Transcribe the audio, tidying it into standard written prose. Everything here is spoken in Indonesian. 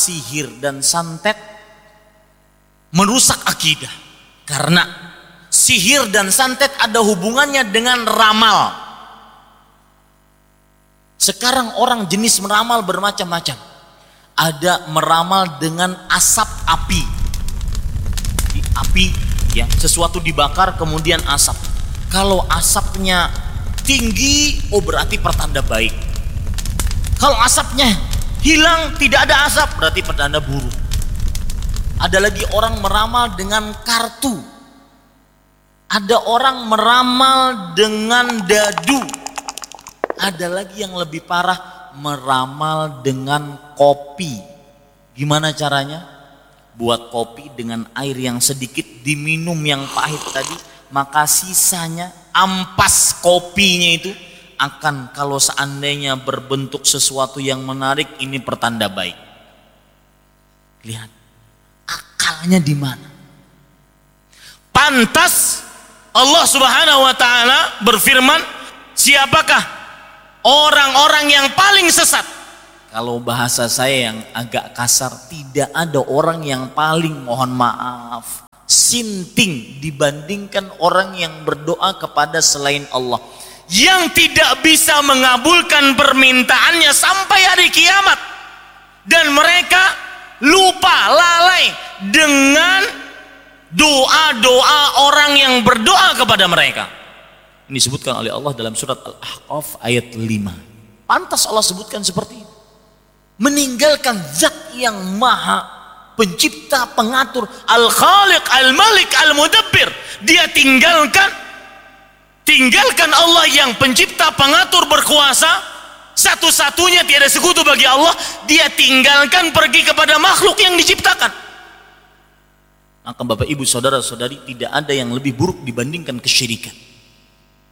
sihir dan santet merusak akidah. Karena sihir dan santet ada hubungannya dengan ramal. Sekarang orang jenis meramal bermacam-macam. Ada meramal dengan asap api. Di api ya, sesuatu dibakar kemudian asap. Kalau asapnya tinggi, oh berarti pertanda baik. Kalau asapnya hilang, tidak ada asap, berarti pertanda buruk. Ada lagi orang meramal dengan kartu. Ada orang meramal dengan dadu. Ada lagi yang lebih parah, meramal dengan kopi. Gimana caranya? Buat kopi dengan air yang sedikit, diminum yang pahit tadi, maka sisanya ampas kopinya itu akan, kalau seandainya berbentuk sesuatu yang menarik, ini pertanda baik. Lihat, akalnya di mana? Pantas Allah Subhanahu wa taala berfirman, siapakah orang-orang yang paling sesat? Kalau bahasa saya yang agak kasar, tidak ada orang yang paling, mohon maaf, sinting dibandingkan orang yang berdoa kepada selain Allah, yang tidak bisa mengabulkan permintaannya sampai hari kiamat. Dan mereka lupa, lalai dengan doa-doa orang yang berdoa kepada mereka. Ini disebutkan oleh Allah dalam surat Al-Ahqaf ayat 5. Pantas Allah sebutkan seperti itu. Meninggalkan zat yang maha pencipta, pengatur, Al-Khaliq, Al-Malik, Al-Mudabbir. Dia tinggalkan Allah yang pencipta, pengatur, berkuasa, satu-satunya, tiada sekutu bagi Allah. Dia tinggalkan pergi kepada makhluk yang diciptakan. Maka Bapak Ibu, saudara-saudari, tidak ada yang lebih buruk dibandingkan kesyirikan.